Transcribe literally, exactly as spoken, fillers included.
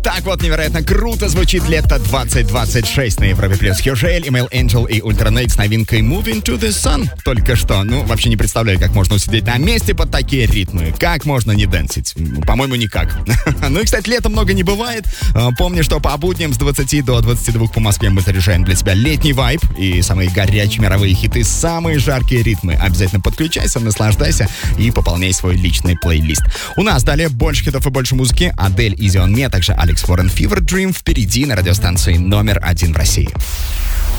Так вот, невероятно круто звучит лето двадцать двадцать шесть на Европе плюс. Хьюжель, Email Angel и Ультранейт с новинкой Moving to the Sun. Только что. Ну, вообще не представляю, как можно усидеть на месте под такие ритмы. Как можно не дэнсить? По-моему, никак. Ну и, кстати, лета много не бывает. Помни, что по будням с двадцати до двадцати двух по Москве мы заряжаем для тебя летний вайб и самые горячие мировые хиты, самые жаркие ритмы. Обязательно подключайся, наслаждайся и пополняй свой личный плейлист. У нас далее больше хитов и больше музыки. Адель, Easy on Me, а также Алекс Warren, Fever Dream впереди на радиостанции номер один в России.